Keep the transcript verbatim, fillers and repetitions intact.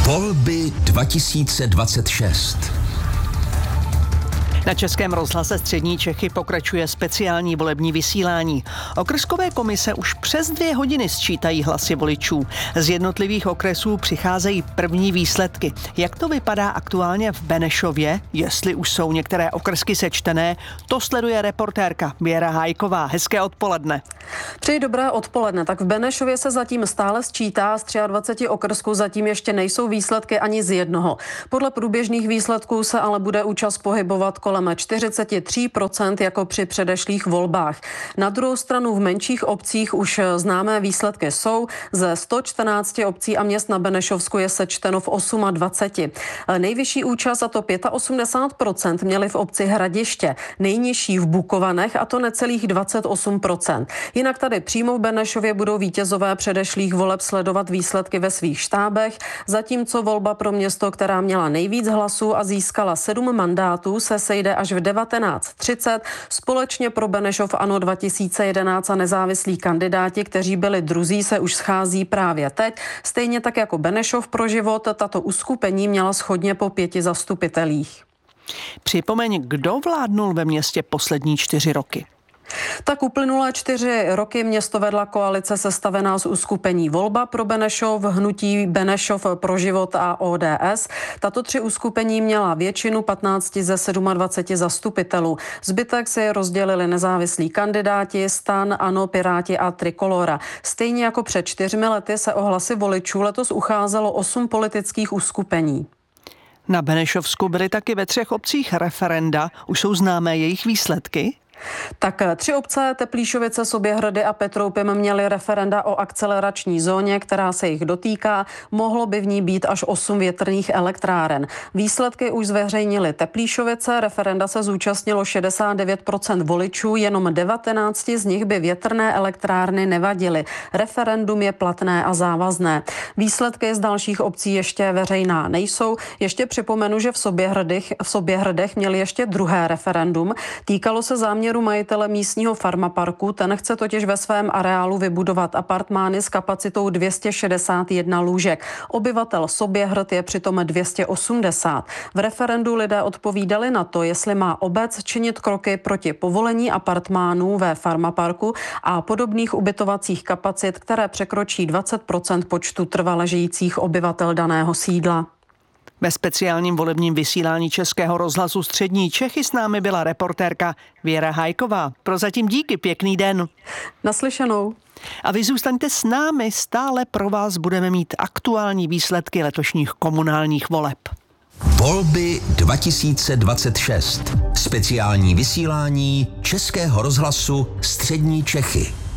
Volby dva tisíce dvacet šest. Na Českém rozhlase Střední Čechy pokračuje speciální volební vysílání. Okrskové komise už přes dvě hodiny sčítají hlasy voličů. Z jednotlivých okresů přicházejí první výsledky. Jak to vypadá aktuálně v Benešově? Jestli už jsou některé okrsky sečtené, to sleduje reportérka Věra Hájková. Hezké odpoledne. Přeji dobré odpoledne. Tak v Benešově se zatím stále sčítá, z dvaceti třech okrsků zatím ještě nejsou výsledky ani z jednoho. Podle průběžných výsledků se ale bude účast pohybovat kolem čtyřicet tři procent jako při předešlých volbách. Na druhou stranu v menších obcích už známé výsledky jsou. Ze sto čtrnácti obcí a měst na Benešovsku je sečteno v dvaceti osmi. Nejvyšší účast, a to osmdesát pět procent, měli v obci Hradiště. Nejnižší v Bukovanech, a to necelých dvacet osm procent. Jinak tady přímo v Benešově budou vítězové předešlých voleb sledovat výsledky ve svých štábech, zatímco volba pro město, která měla nejvíc hlasů a získala sedm mandátů, se sejde až v devatenáct třicet. Společně pro Benešov ANO dva tisíce jedenáct a nezávislí kandidáti, kteří byli druzí, se už schází právě teď. Stejně tak jako Benešov pro život, tato uskupení měla shodně po pěti zastupitelích. Připomeň, kdo vládnul ve městě poslední čtyři roky. Tak uplynulé čtyři roky město vedla koalice sestavená z uskupení Volba pro Benešov, Hnutí Benešov pro život a O D S. Tato tři uskupení měla většinu patnácti ze dvaceti sedmi zastupitelů. Zbytek si rozdělili nezávislí kandidáti, STAN, ANO, Piráti a Trikolora. Stejně jako před čtyřmi lety se o hlasy voličů letos ucházelo osm politických uskupení. Na Benešovsku byly taky ve třech obcích referenda. Už jsou známé jejich výsledky? Tak tři obce, Teplíšovice, Soběhrady a Petroupim, měly referenda o akcelerační zóně, která se jich dotýká. Mohlo by v ní být až osm větrných elektráren. Výsledky už zveřejnili Teplíšovice, referenda se zúčastnilo šedesát devět procent voličů, jenom devatenáct z nich by větrné elektrárny nevadily. Referendum je platné a závazné. Výsledky z dalších obcí ještě veřejná nejsou. Ještě připomenu, že v Soběhradech, v Soběhradech měli ještě druhé referendum. Týkalo se záměru majitele místního farmaparku. Ten chce totiž ve svém areálu vybudovat apartmány s kapacitou dvě stě šedesát jedna lůžek. Obyvatel Soběhrad je přitom dvě stě osmdesát. V referendu lidé odpovídali na to, jestli má obec činit kroky proti povolení apartmánů ve farmaparku a podobných ubytovacích kapacit, které překročí dvacet procent počtu trvale žijících obyvatel daného sídla. Ve speciálním volebním vysílání Českého rozhlasu Střední Čechy s námi byla reportérka Věra Hájková. Prozatím díky, pěkný den. Naslyšenou. A vy zůstaňte s námi, stále pro vás budeme mít aktuální výsledky letošních komunálních voleb. Volby dva tisíce dvacet šest. Speciální vysílání Českého rozhlasu Střední Čechy.